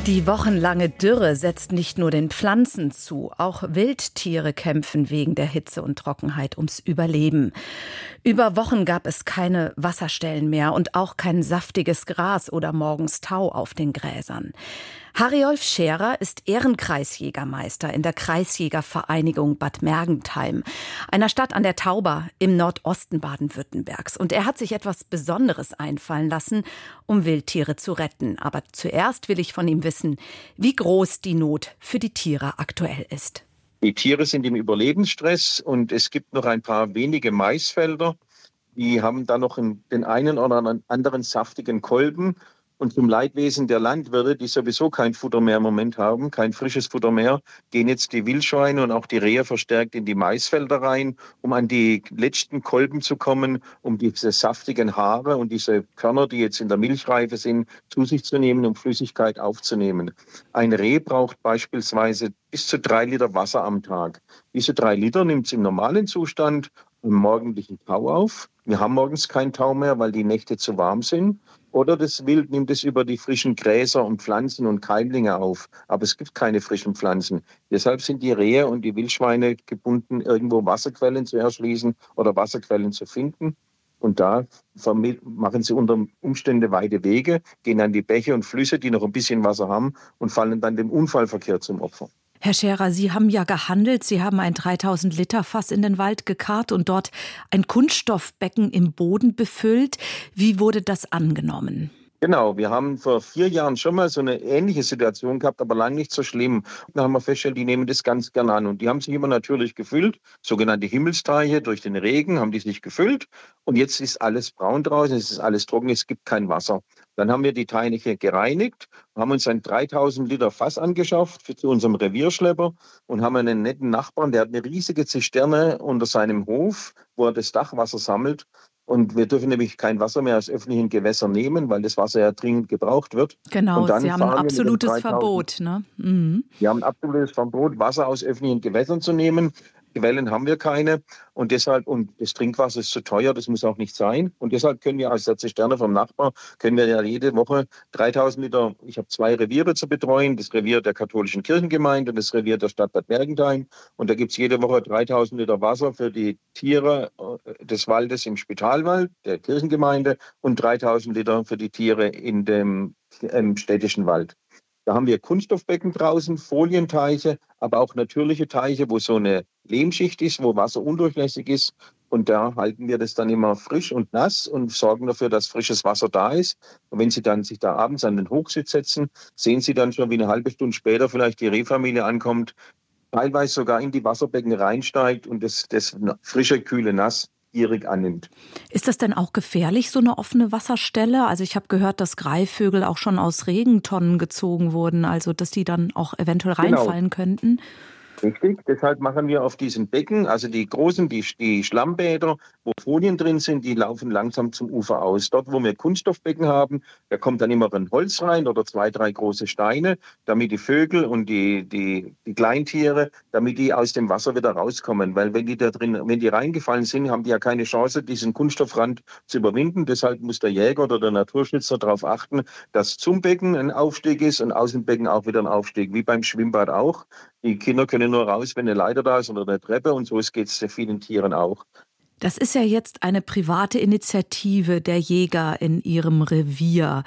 Die wochenlange Dürre setzt nicht nur den Pflanzen zu, auch Wildtiere kämpfen wegen der Hitze und Trockenheit ums Überleben. Über Wochen gab es keine Wasserstellen mehr und auch kein saftiges Gras oder morgens Tau auf den Gräsern. Harry-Olf Scherer ist Ehrenkreisjägermeister in der Kreisjägervereinigung Bad Mergentheim, einer Stadt an der Tauber im Nordosten Baden-Württembergs. Und er hat sich etwas Besonderes einfallen lassen, um Wildtiere zu retten. Aber zuerst will ich von ihm wissen, wie groß die Not für die Tiere aktuell ist. Die Tiere sind im Überlebensstress und es gibt noch ein paar wenige Maisfelder. Die haben dann noch den einen oder anderen saftigen Kolben. Und zum Leidwesen der Landwirte, die sowieso kein Futter mehr im Moment haben, kein frisches Futter mehr, gehen jetzt die Wildschweine und auch die Rehe verstärkt in die Maisfelder rein, um an die letzten Kolben zu kommen, um diese saftigen Haare und diese Körner, die jetzt in der Milchreife sind, zu sich zu nehmen, um Flüssigkeit aufzunehmen. Ein Reh braucht beispielsweise bis zu 3 Liter Wasser am Tag. Diese 3 Liter nimmt es im normalen Zustand im morgendlichen Tau auf. Wir haben morgens keinen Tau mehr, weil die Nächte zu warm sind. Oder das Wild nimmt es über die frischen Gräser und Pflanzen und Keimlinge auf. Aber es gibt keine frischen Pflanzen. Deshalb sind die Rehe und die Wildschweine gebunden, irgendwo Wasserquellen zu erschließen oder Wasserquellen zu finden. Und da machen sie unter Umständen weite Wege, gehen an die Bäche und Flüsse, die noch ein bisschen Wasser haben, und fallen dann dem Unfallverkehr zum Opfer. Herr Scherer, Sie haben ja gehandelt. Sie haben ein 3000-Liter-Fass in den Wald gekarrt und dort ein Kunststoffbecken im Boden befüllt. Wie wurde das angenommen? Genau, wir haben vor 4 Jahren schon mal so eine ähnliche Situation gehabt, aber lang nicht so schlimm. Da haben wir festgestellt, die nehmen das ganz gern an. Und die haben sich immer natürlich gefüllt, sogenannte Himmelsteiche, durch den Regen haben die sich gefüllt. Und jetzt ist alles braun draußen, es ist alles trocken, es gibt kein Wasser. Dann haben wir die Teiche gereinigt, haben uns ein 3000 Liter Fass angeschafft zu unserem Revierschlepper und haben einen netten Nachbarn, der hat eine riesige Zisterne unter seinem Hof, wo er das Dachwasser sammelt. Und wir dürfen nämlich kein Wasser mehr aus öffentlichen Gewässern nehmen, weil das Wasser ja dringend gebraucht wird. Genau, und dann Sie haben ein absolutes Verbot. Ne? Mhm. Wir haben ein absolutes Verbot, Wasser aus öffentlichen Gewässern zu nehmen. Quellen haben wir keine und deshalb, und das Trinkwasser ist zu teuer, das muss auch nicht sein. Und deshalb können wir aus der Zisterne vom Nachbar, können wir ja jede Woche 3000 Liter, ich habe 2 Reviere zu betreuen, das Revier der katholischen Kirchengemeinde und das Revier der Stadt Bad Mergentheim. Und da gibt es jede Woche 3000 Liter Wasser für die Tiere des Waldes im Spitalwald, der Kirchengemeinde, und 3000 Liter für die Tiere in dem städtischen Wald. Da haben wir Kunststoffbecken draußen, Folienteiche, aber auch natürliche Teiche, wo so eine Lehmschicht ist, wo Wasser undurchlässig ist. Und da halten wir das dann immer frisch und nass und sorgen dafür, dass frisches Wasser da ist. Und wenn Sie dann sich da abends an den Hochsitz setzen, sehen Sie dann schon, wie eine halbe Stunde später vielleicht die Rehfamilie ankommt, teilweise sogar in die Wasserbecken reinsteigt und das frische, kühle Nass gierig annimmt. Ist das denn auch gefährlich, so eine offene Wasserstelle? Also ich habe gehört, dass Greifvögel auch schon aus Regentonnen gezogen wurden, also dass die dann auch eventuell reinfallen könnten. Richtig, deshalb machen wir auf diesen Becken, also die großen, die Schlammbäder, wo Folien drin sind, die laufen langsam zum Ufer aus. Dort, wo wir Kunststoffbecken haben, da kommt dann immer ein Holz rein oder 2, 3 große Steine, damit die Vögel und die Kleintiere, damit die aus dem Wasser wieder rauskommen. Weil wenn die reingefallen sind, haben die ja keine Chance, diesen Kunststoffrand zu überwinden. Deshalb muss der Jäger oder der Naturschützer darauf achten, dass zum Becken ein Aufstieg ist und aus dem Becken auch wieder ein Aufstieg, wie beim Schwimmbad auch. Die Kinder können nur raus, wenn eine Leiter da ist oder eine Treppe, und so geht es vielen Tieren auch. Das ist ja jetzt eine private Initiative der Jäger in ihrem Revier.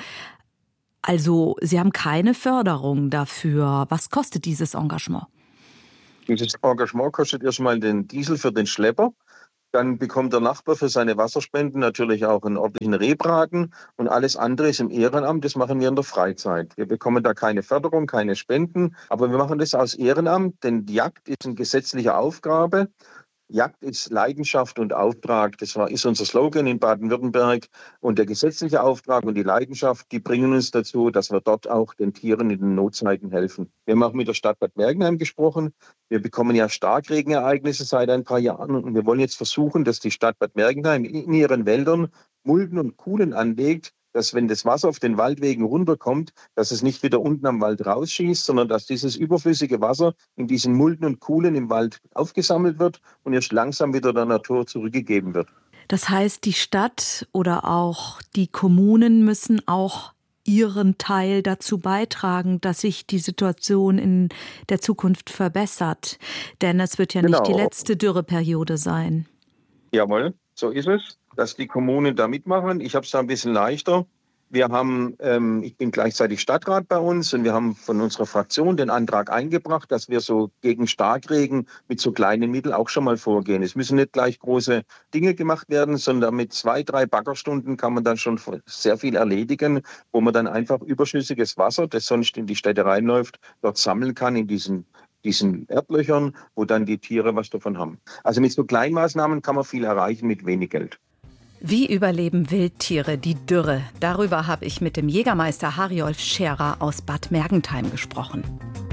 Also Sie haben keine Förderung dafür. Was kostet dieses Engagement? Dieses Engagement kostet erstmal den Diesel für den Schlepper. Dann bekommt der Nachbar für seine Wasserspenden natürlich auch einen ordentlichen Rehbraten, und alles andere ist im Ehrenamt, das machen wir in der Freizeit. Wir bekommen da keine Förderung, keine Spenden, aber wir machen das aus Ehrenamt, denn die Jagd ist eine gesetzliche Aufgabe. Jagd ist Leidenschaft und Auftrag. Ist unser Slogan in Baden-Württemberg. Und der gesetzliche Auftrag und die Leidenschaft, die bringen uns dazu, dass wir dort auch den Tieren in den Notzeiten helfen. Wir haben auch mit der Stadt Bad Mergentheim gesprochen. Wir bekommen ja Starkregenereignisse seit ein paar Jahren. Und wir wollen jetzt versuchen, dass die Stadt Bad Mergentheim in ihren Wäldern Mulden und Kuhlen anlegt, dass, wenn das Wasser auf den Waldwegen runterkommt, dass es nicht wieder unten am Wald rausschießt, sondern dass dieses überflüssige Wasser in diesen Mulden und Kuhlen im Wald aufgesammelt wird und erst langsam wieder der Natur zurückgegeben wird. Das heißt, die Stadt oder auch die Kommunen müssen auch ihren Teil dazu beitragen, dass sich die Situation in der Zukunft verbessert. Denn es wird ja nicht die letzte Dürreperiode sein. Jawohl, so ist es, dass die Kommunen da mitmachen. Ich habe es da ein bisschen leichter. Wir haben, ich bin gleichzeitig Stadtrat bei uns und wir haben von unserer Fraktion den Antrag eingebracht, dass wir so gegen Starkregen mit so kleinen Mitteln auch schon mal vorgehen. Es müssen nicht gleich große Dinge gemacht werden, sondern mit 2, 3 Baggerstunden kann man dann schon sehr viel erledigen, wo man dann einfach überschüssiges Wasser, das sonst in die Städte reinläuft, dort sammeln kann in diesen Erdlöchern, wo dann die Tiere was davon haben. Also mit so Kleinmaßnahmen kann man viel erreichen mit wenig Geld. Wie überleben Wildtiere die Dürre? Darüber habe ich mit dem Jägermeister Harjolf Scherer aus Bad Mergentheim gesprochen.